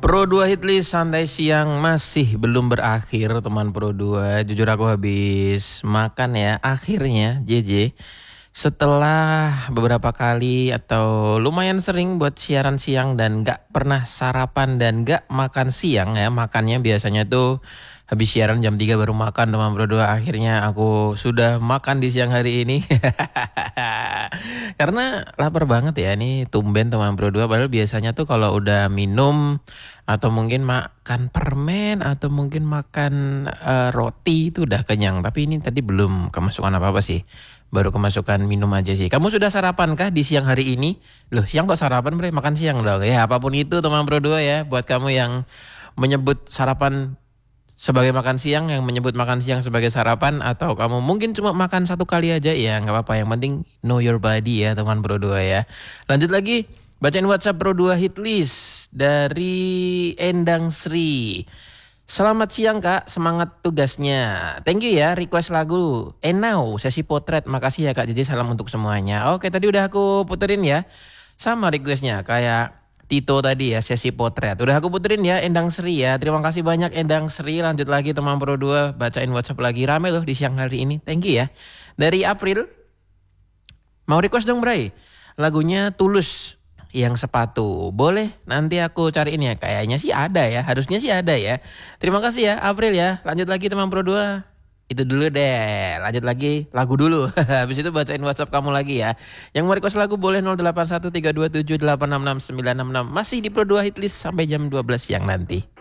Pro 2 Hitlist santai siang masih belum berakhir teman Pro 2. Jujur aku habis makan ya akhirnya JJ. Setelah beberapa kali atau lumayan sering buat siaran siang dan gak pernah sarapan dan gak makan siang ya. Makannya biasanya tuh habis siaran jam 3 baru makan teman Pro 2. Akhirnya aku sudah makan di siang hari ini. Karena lapar banget ya ini tumben teman Pro 2. Padahal biasanya tuh kalau udah minum atau mungkin makan permen atau mungkin makan roti itu udah kenyang. Tapi ini tadi belum kemasukan apa-apa sih. Baru kemasukan minum aja sih. Kamu sudah sarapan kah di siang hari ini? Loh siang kok sarapan bre? Makan siang dong. Ya apapun itu teman Pro 2 ya. Buat kamu yang menyebut sarapan sebagai makan siang, yang menyebut makan siang sebagai sarapan, atau kamu mungkin cuma makan satu kali aja, ya nggak apa-apa. Yang penting know your body ya teman Pro 2 ya. Lanjut lagi, bacain WhatsApp Pro 2 Hitlist dari Endang Sri. Selamat siang kak, semangat tugasnya. Thank you ya, request lagu Now, sesi potret. Makasih ya kak, jadi salam untuk semuanya. Oke, tadi udah aku puterin ya. Sama requestnya kayak Tito tadi ya, sesi potret. Udah aku puterin ya, Endang Sri ya. Terima kasih banyak Endang Sri. Lanjut lagi teman Pro 2, bacain WhatsApp lagi. Rame loh di siang hari ini. Thank you ya. Dari April, mau request dong Bray. Lagunya Tulus yang sepatu. Boleh, nanti aku cariin ya. Kayaknya sih ada ya, harusnya sih ada ya. Terima kasih ya April ya. Lanjut lagi teman Pro 2. Itu dulu deh, lanjut lagi lagu dulu. Habis itu bacain WhatsApp kamu lagi ya. Yang mau request lagu boleh 081327866966. Masih di Pro 2 Hitlist sampai jam 12 siang nanti.